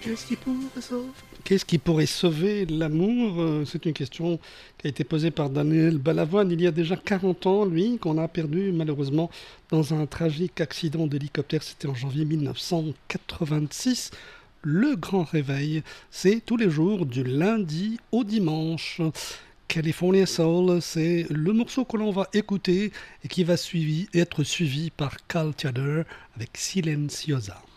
Qu'est-ce qui pourrait sauver l'amour? C'est une question qui a été posée par Daniel Balavoine il y a déjà 40 ans, lui, qu'on a perdu malheureusement dans un tragique accident d'hélicoptère. C'était en janvier 1986. Le grand réveil, c'est tous les jours du lundi au dimanche. California Soul, c'est le morceau que l'on va écouter et qui va être suivi par Carl Theodor avec Silenciosa.